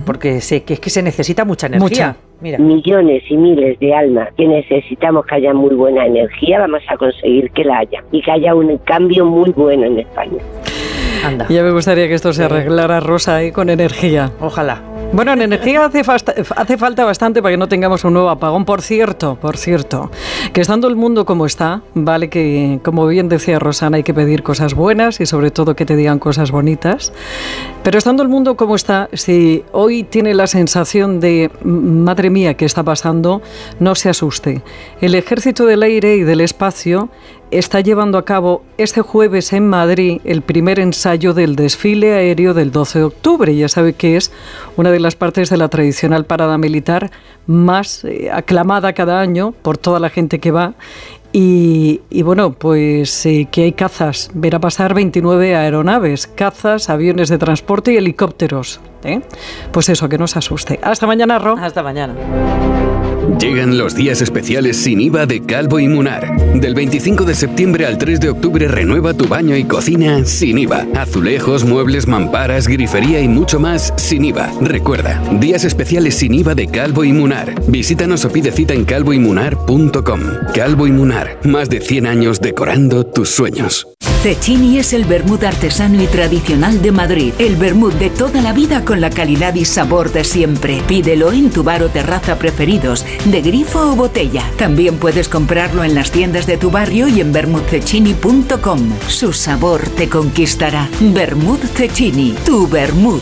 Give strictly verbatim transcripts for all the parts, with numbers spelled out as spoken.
porque sé que es que se necesita mucha energía. Mucha. Mira. Millones y miles de almas que necesitamos que haya muy buena energía, vamos a conseguir que la haya y que haya un cambio muy bueno en España. Anda. Ya me gustaría que esto se arreglara, Rosa, ¿eh? Con energía. Ojalá. Bueno, en energía hace, fasta, hace falta bastante para que no tengamos un nuevo apagón. Por cierto, por cierto, que estando el mundo como está, vale que, como bien decía Rosana, hay que pedir cosas buenas y sobre todo que te digan cosas bonitas. Pero estando el mundo como está, si hoy tiene la sensación de, madre mía, ¿qué está pasando?, no se asuste. El Ejército del Aire y del Espacio está llevando a cabo este jueves en Madrid el primer ensayo del desfile aéreo del doce de octubre. Ya sabe que es una de las partes de la tradicional parada militar más eh, aclamada cada año por toda la gente que va. Y, y bueno, pues eh, que hay cazas, verá pasar veintinueve aeronaves, cazas, aviones de transporte y helicópteros. ¿eh? Pues eso, que no se asuste. Hasta mañana, Ro. Hasta mañana. Llegan los días especiales sin I V A de Calvo y Munar. Del veinticinco de septiembre al tres de octubre renueva tu baño y cocina sin I V A. Azulejos, muebles, mamparas, grifería y mucho más sin I V A. Recuerda, días especiales sin I V A de Calvo y Munar. Visítanos o pide cita en calvo y munar punto com. Calvo y Munar, más de cien años decorando tus sueños. Cecchini es el vermut artesano y tradicional de Madrid. El vermut de toda la vida con la calidad y sabor de siempre. Pídelo en tu bar o terraza preferidos, de grifo o botella. También puedes comprarlo en las tiendas de tu barrio y en vermut cecchini punto com. Su sabor te conquistará. Vermut Cecchini, tu vermut.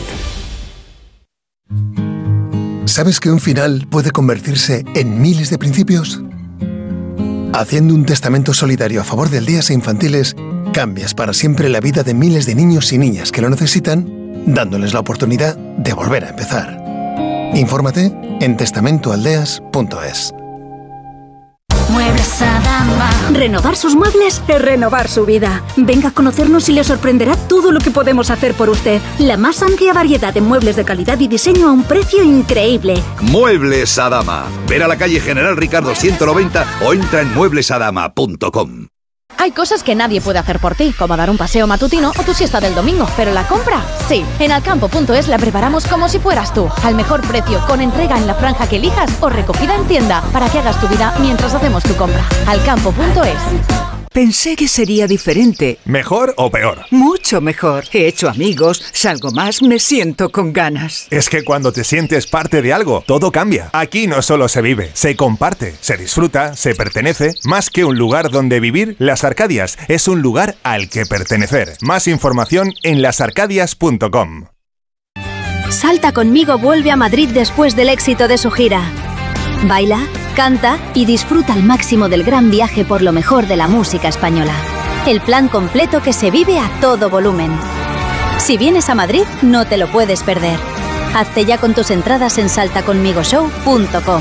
¿Sabes que un final puede convertirse en miles de principios? Haciendo un testamento solidario a favor de aldeas e infantiles, cambias para siempre la vida de miles de niños y niñas que lo necesitan, dándoles la oportunidad de volver a empezar. Infórmate en testamento aldeas punto es. Muebles Adama. Renovar sus muebles es renovar su vida. Venga a conocernos y le sorprenderá todo lo que podemos hacer por usted. La más amplia variedad de muebles de calidad y diseño a un precio increíble. Muebles Adama. Ver a la calle General Ricardo ciento noventa o entra en muebles adama punto com. Hay cosas que nadie puede hacer por ti, como dar un paseo matutino o tu siesta del domingo, pero la compra, sí. En alcampo punto es la preparamos como si fueras tú, al mejor precio, con entrega en la franja que elijas o recogida en tienda, para que hagas tu vida mientras hacemos tu compra. alcampo punto es. Pensé que sería diferente. ¿Mejor o peor? Mucho mejor. He hecho amigos, salgo más, me siento con ganas. Es que cuando te sientes parte de algo, todo cambia. Aquí no solo se vive, se comparte, se disfruta, se pertenece. Más que un lugar donde vivir, Las Arcadias es un lugar al que pertenecer. Más información en las arcadias punto com. Salta conmigo vuelve a Madrid después del éxito de su gira. Baila, canta y disfruta al máximo del gran viaje por lo mejor de la música española. El plan completo que se vive a todo volumen. Si vienes a Madrid, no te lo puedes perder. Hazte ya con tus entradas en salta conmigo show punto com.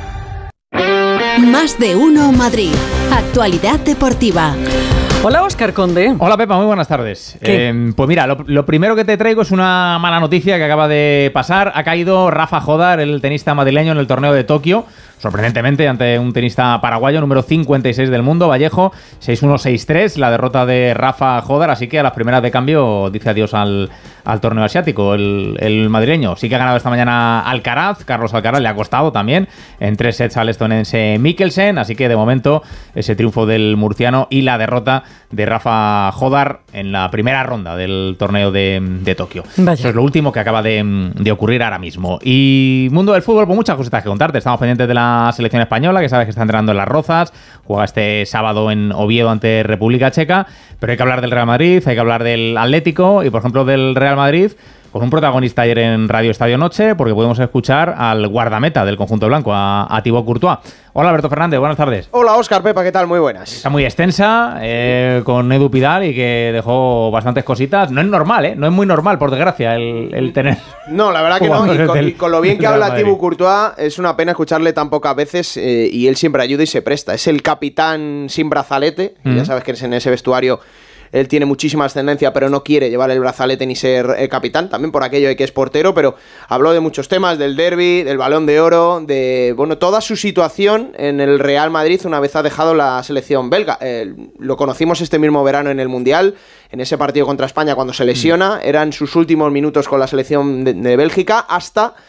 Más de uno Madrid. Actualidad deportiva. Hola, Óscar Conde. Hola, Pepa, muy buenas tardes. Eh, pues mira, lo, lo primero que te traigo es una mala noticia que acaba de pasar. Ha caído Rafa Jodar, el tenista madrileño, en el torneo de Tokio. Sorprendentemente, ante un tenista paraguayo, número cincuenta y seis del mundo, Vallejo, seis uno seis tres, la derrota de Rafa Jodar. Así que a las primeras de cambio dice adiós al, al torneo asiático, el, el madrileño. Sí que ha ganado esta mañana Alcaraz, Carlos Alcaraz, le ha costado también, en tres sets al estonense Mikkelsen. Así que de momento ese triunfo del murciano y la derrota de Rafa Jodar en la primera ronda del torneo de, de Tokio. Vaya. Eso es lo último que acaba de, de ocurrir ahora mismo. Y mundo del fútbol, pues muchas cositas que contarte. Estamos pendientes de la selección española, que sabes que está entrenando en Las Rozas, juega este sábado en Oviedo ante República Checa, pero hay que hablar del Real Madrid, hay que hablar del Atlético y, por ejemplo, del Real Madrid con un protagonista ayer en Radio Estadio Noche, porque podemos escuchar al guardameta del conjunto blanco, a, a Thibaut Courtois. Hola, Alberto Fernández, buenas tardes. Hola, Óscar, Pepa, ¿qué tal? Muy buenas. Está muy extensa, eh, con Edu Pidal, y que dejó bastantes cositas. No es normal, ¿eh? No es muy normal, por desgracia, el, el tener... No, la verdad que no, y con, del, y con lo bien que habla Thibaut Courtois, es una pena escucharle tan pocas veces, eh, y él siempre ayuda y se presta. Es el capitán sin brazalete, mm. ya sabes que en ese vestuario... Él tiene muchísima ascendencia, pero no quiere llevar el brazalete ni ser eh, capitán, también por aquello de que es portero, pero habló de muchos temas, del derbi, del Balón de Oro, de, bueno, toda su situación en el Real Madrid una vez ha dejado la selección belga. Eh, lo conocimos este mismo verano en el Mundial, en ese partido contra España cuando se lesiona, eran sus últimos minutos con la selección de, de Bélgica, hasta